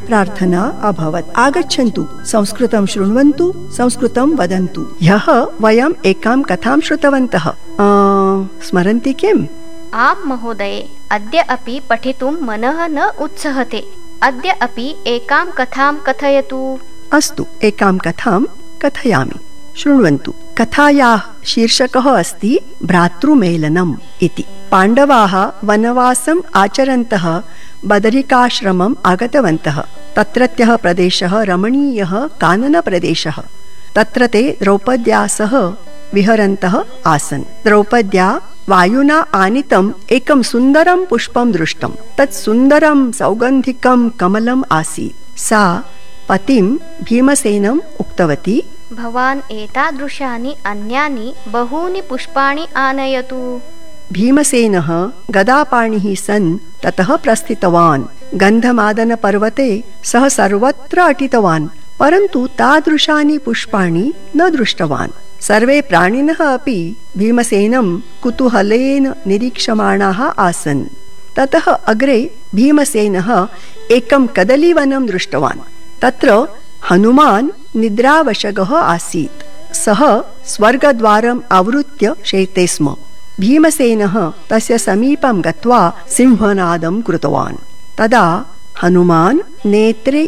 प्रार्थना अभवत्। आगच्छन्तु, संस्कृतं शृण्वन्तु, संस्कृतं वदन्तु। ह्यः वयम् एकां कथां श्रुतवन्तः, स्मरन्ति किम्? आम् महोदये, अद्य अपि पठितुं मनः न उत्सहते। अद्य अपि एकां कथां कथयतु। अस्तु, एकां कथां कथयामि, शृण्वन्तु। कथायाः शीर्षकः अस्ति भ्रातृमेलनम् इति। पाण्डवाः वनवासम् आचरन्तः बदरिकाश्रमम् आगतवन्तः। तत्रत्यः प्रदेशः रमणीयः काननप्रदेशः। तत्र ते द्रौपद्या सह विहरन्तः आसन्। द्रौपद्या वायुना आनीतम् एकं सुन्दरं पुष्पं दृष्टम्। तत् सुन्दरं सौगन्धिकं कमलम् आसीत्। सा पतिं भीमसेनम् उक्तवती, भवान् एतादृशानि अन्यानि बहूनि पुष्पाणि आनयतु। भीमसेनः गदापाणिः सन् ततः प्रस्थितवान्। गन्धमादनपर्वते सः सर्वत्र अटितवान्, परन्तु तादृशानि पुष्पाणि न दृष्टवान्। सर्वे प्राणिनः अपि भीमसेनं कुतूहलेन निरीक्षमाणाः आसन्। ततः अग्रे भीमसेनः एकं कदलीवनं दृष्टवान्। तत्र हनुमान् निद्रावशगः आसीत्। सः स्वर्गद्वारम् आवृत्य शयते स्म। भीमसेनः तस्य समीपं गत्वा सिंहनादं कृतवान्। तदा हनुमान् नेत्रे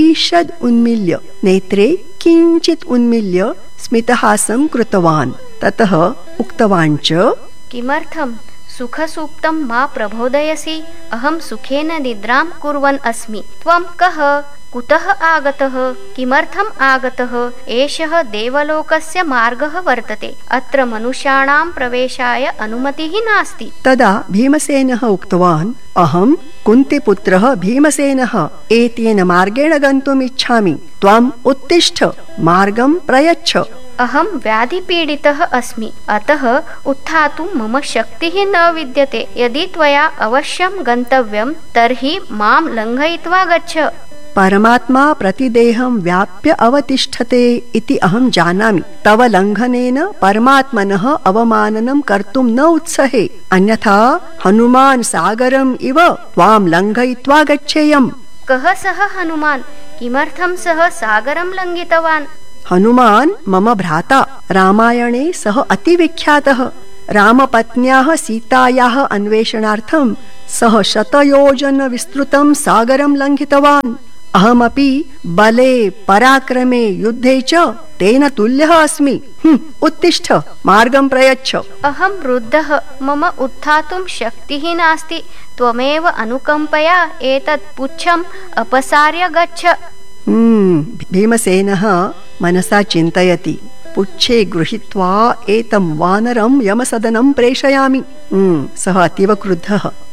किञ्चित् उन्मील्य स्मितहासं कृतवान्। ततः उक्तवान् च, किमर्थं सुखसुप्तं मा प्रबोधयसि? अहं सुखेन निद्रां कुर्वन् अस्मि। त्वं कः? कुतः आगतः? किमर्थम् आगतः? एषः देवलोकस्य मार्गः वर्तते। अत्र मनुष्याणां प्रवेशाय अनुमतिः नास्ति। तदा भीमसेनः उक्तवान्, अहं कुन्तीपुत्रः भीमसेनः एतेन मार्गेण गन्तुम् इच्छामि। त्वम् उत्तिष्ठ, मार्गं प्रयच्छ। अहं व्याधिपीडितः अस्मि, अतः उत्थातुं मम शक्तिः न विद्यते। यदि त्वया अवश्यं गन्तव्यं तर्हि मां लङ्घयित्वा गच्छ। परमात्मा प्रतिदेहं व्याप्य अवतिष्ठते इति अहं जानामि। तव लङ्घनेन परमात्मनः अवमाननं कर्तुं न उत्सहे, अन्यथा हनुमान् सागरम् इव त्वां लङ्घयित्वा गच्छेयम्। कः सः हनुमान्? किमर्थं सः सागरं लङ्घितवान्? हनुमान् मम भ्राता। रामायणे सः अतिविख्यातः। रामपत्न्याः सीतायाः अन्वेषणार्थं सः 100 योजन विस्तृतं सागरं लङ्घितवान्। अहमपि बले पराक्रमे युद्धे च तेन तुल्यः अस्मि। उत्तिष्ठ, मार्गं प्रयच्छ। अहं वृद्धः, मम उत्थातुं शक्तिः नास्ति। त्वमेव अनुकम्पया एतत् पुच्छम् अपसार्य गच्छ। भीमसेनः मनसा चिन्तयति, पुच्छे गृहीत्वा एतं वानरं यमसदनं प्रेषयामि। सः अतीव क्रुद्धः।